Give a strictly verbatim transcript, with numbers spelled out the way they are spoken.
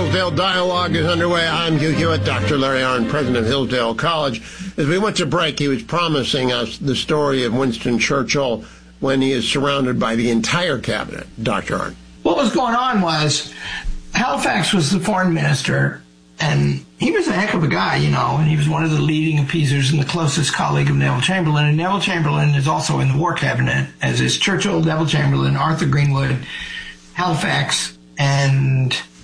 Hillsdale Dialogue is underway. I'm Hugh Hewitt, Doctor Larry Arnn, president of Hillsdale College. As we went to break, he was promising us the story of Winston Churchill when he is surrounded by the entire cabinet. Doctor Arnn. What was going on was Halifax was the foreign minister, and he was a heck of a guy, you know, and he was one of the leading appeasers and the closest colleague of Neville Chamberlain. And Neville Chamberlain is also in the war cabinet, as is Churchill, Neville Chamberlain, Arthur Greenwood, Halifax, and